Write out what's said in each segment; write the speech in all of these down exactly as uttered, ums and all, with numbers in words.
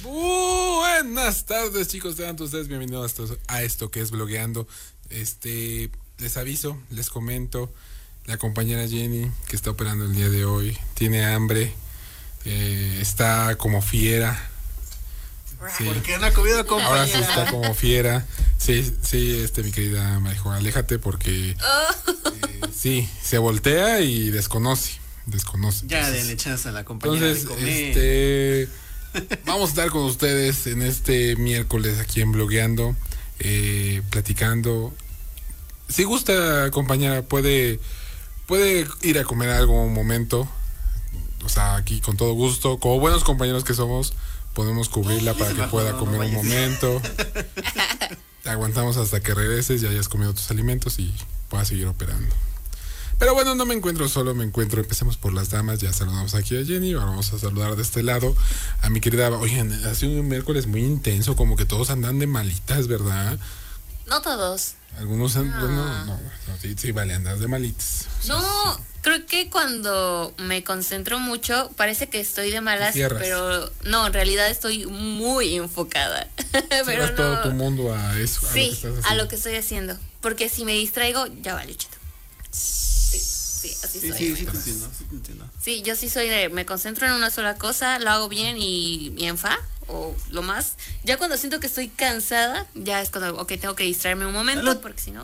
Buenas tardes, chicos, sean ustedes bienvenidos a esto, a esto que es Blogueando. Este, les aviso, les comento, la compañera Jenny, que está operando el día de hoy, tiene hambre, eh, está como fiera. Sí. ¿Por qué no ha comido, compañera? Ahora sí está como fiera. Sí, sí, este, mi querida Marijo, aléjate porque Oh. eh, sí, se voltea y desconoce, desconoce. Ya Entonces, denle chance a la compañera Entonces, de comer. este, vamos a estar con ustedes en este miércoles aquí en Blogueando, eh, platicando. Si gusta, compañera, puede, puede ir a comer algo un momento. O sea, aquí con todo gusto, como buenos compañeros que somos, podemos cubrirla para que pueda comer un momento. Te aguantamos hasta que regreses y hayas comido tus alimentos y puedas seguir operando. Pero bueno, no me encuentro solo, me encuentro, empecemos por las damas, ya saludamos aquí a Jenny, ahora vamos a saludar de este lado a mi querida, oigan, ha sido un miércoles muy intenso, como que todos andan de malitas, ¿verdad? No todos. Algunos, an- Ah. bueno, no, no, sí, sí, vale, andas de malitas. O sea, No, sí. creo que cuando me concentro mucho parece que estoy de malas, Cierras. pero no, en realidad estoy muy enfocada. Pero Cierras no. todo tu mundo a eso, a lo que Sí, estás a haciendo. lo que estoy haciendo. Porque si me distraigo, ya vale, chito. Sí, sí, así Sí, soy. sí, sí te entiendo, sí te entiendo. Sí, yo sí soy de, me concentro en una sola cosa, lo hago bien y, y en fa, o lo más. Ya cuando siento que estoy cansada, ya es cuando, ok, tengo que distraerme un momento, Salud. porque si no...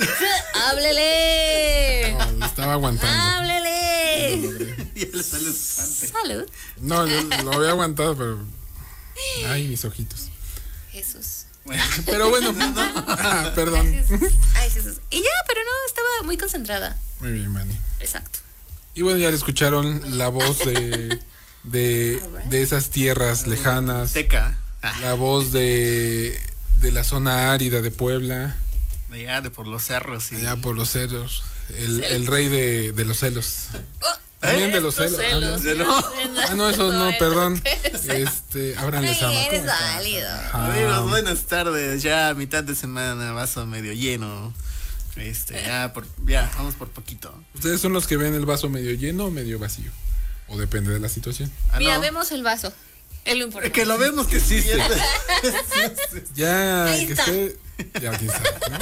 ¡Háblele! No, lo estaba aguantando. ¡Háblele! Ya le sale el pante. Salud. No, yo lo había aguantado, pero... Ay, mis ojitos. Jesús. Bueno, Pero bueno, ah, perdón. Jesús. Ay, Jesús. Y ya, pero no, estaba muy concentrada. Muy bien, Manny. Exacto. Y bueno, ya le escucharon la voz de, de, de esas tierras lejanas, Teca. Ah, la voz de, de la zona árida de Puebla, allá de por los cerros. Y... allá por los celos, el, el rey de, de los celos. También de los Estos celos. celos. De lo- Ah, no, eso no, perdón. Eso. Este, Abraham Ay, Lezama. eres ¿cómo estás? válido. Ah, Amigos, buenas tardes. Ya a mitad de semana, vaso medio lleno. Este, ya, por, ya, vamos por poquito. ¿Ustedes son los que ven el vaso medio lleno o medio vacío? O depende de la situación. Ah, Mira, no. vemos el vaso. Es lo importante. Que lo vemos que existe. Ya, Ahí que está. esté. Ya, quién sabe, ¿no?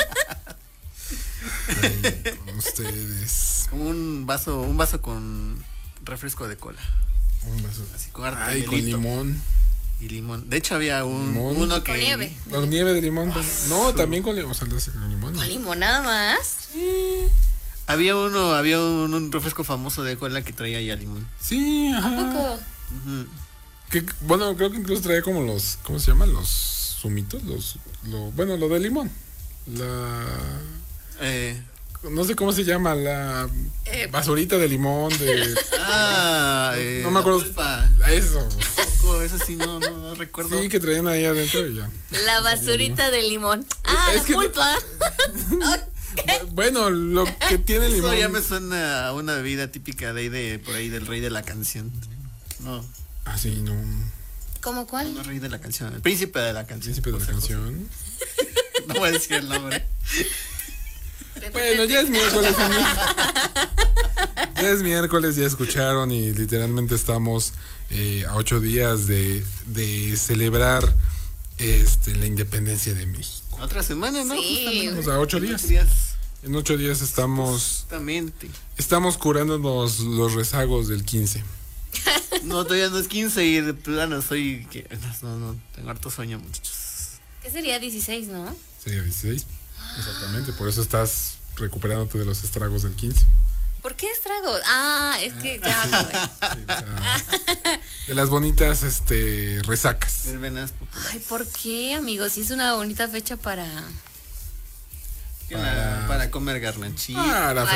Ay, ustedes. Como un vaso, un vaso con refresco de cola. Un vaso. Así con harto Ay, con hielito limón. y limón. De hecho había un Limón. uno que Con nieve. Con nieve de limón. pues. No, también con limón. O sea, lo hace con limón. ¿no? Con limón nada más. había uno, había un, un refresco famoso de cola que traía ya limón. Sí, ajá. Poco. Ujú. Que, bueno, creo que incluso traía como los. ¿Cómo se llaman? Los zumitos. Los, lo, bueno, lo de limón. La. Eh, No sé cómo se llama. La Eh, basurita de limón. De. ah, eh, No me acuerdo. la pulpa. Eso. Poco, eso sí no, no, no recuerdo. Sí, que traían ahí adentro y ya. La basurita de limón. Ah, Es la que- pulpa. Bueno, lo que tiene Eso limón. ya me suena a una bebida típica de ahí de por ahí del rey de la canción. No, Ah, sí, no. ¿Cómo no cuál? rey de la canción, el príncipe de la canción. Príncipe de la José José. canción. No voy a decir el nombre. Bueno, ya es miércoles, amigos. Ya es miércoles, ya escucharon y literalmente estamos eh, a ocho días de, de celebrar este, la independencia de México. Otra semana, ¿no? Sí. Justamente. O sea, ocho En días. ocho días. En ocho días estamos, Justamente. estamos curándonos los rezagos del quince. No, todavía no es quince y de plano soy... que- No, no, tengo harto sueño, muchachos. ¿Qué sería dieciséis, no? Sería dieciséis. Exactamente, por eso estás recuperándote de los estragos del quince. ¿Por qué estragos? Ah, es que ya. güey. Sí, o sea, de las bonitas este, resacas. Verbenas populares. Ay, ¿por qué, amigos? Si es una bonita fecha para. Para, para comer garnachito. Ah, la